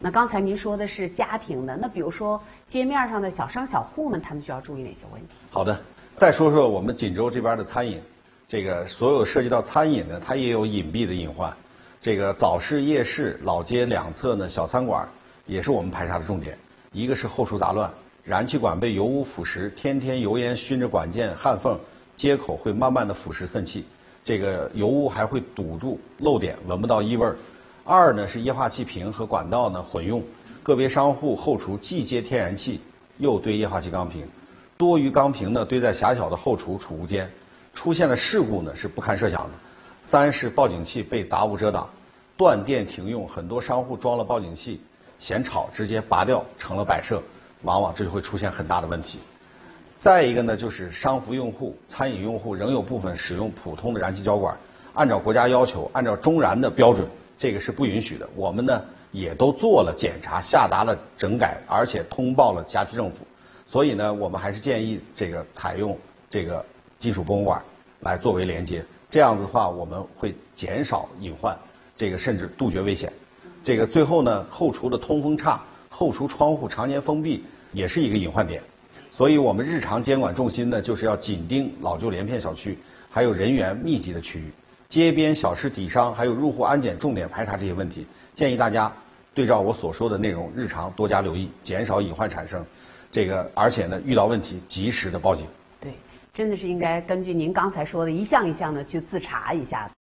那刚才您说的是家庭的，那比如说街面上的小商小户们，他们需要注意哪些问题？ 好的，再说说我们锦州这边的餐饮，这个所有涉及到餐饮呢，它也有隐蔽的隐患。这个早市、夜市、老街两侧呢，小餐馆也是我们排查的重点。一个是后厨杂乱，燃气管被油污腐蚀，天天油烟熏着管件、焊缝、接口，会慢慢的腐蚀渗气。这个油污还会堵住漏点，闻不到异味儿。二呢是液化气瓶和管道呢混用，个别商户后厨既接天然气，又堆液化气钢瓶，多余钢瓶呢堆在狭小的后厨储物间，出现了事故呢是不堪设想的。三是报警器被杂物遮挡，断电停用，很多商户装了报警器，嫌吵直接拔掉成了摆设，往往这就会出现很大的问题。再一个呢，就是商服用户、餐饮用户仍有部分使用普通的燃气胶管，按照国家要求，按照中燃的标准，这个是不允许的。我们呢也都做了检查，下达了整改，而且通报了辖区政府。所以呢，我们还是建议这个采用这个金属泵管来作为连接，这样子的话，我们会减少隐患，这个甚至杜绝危险。这个最后呢，后厨的通风差，后厨窗户常年封闭也是一个隐患点。所以我们日常监管重心呢，就是要紧盯老旧连片小区，还有人员密集的区域，街边小吃底商，还有入户安检重点排查这些问题。建议大家对照我所说的内容，日常多加留意，减少隐患产生。这个而且呢，遇到问题及时的报警。 对，真的是应该根据您刚才说的一项一项的去自查一下。